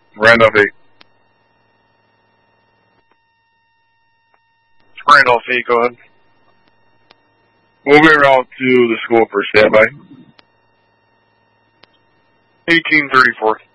Randolph 8. Randolph 8, go ahead. We'll be around to the school for standby. 1834.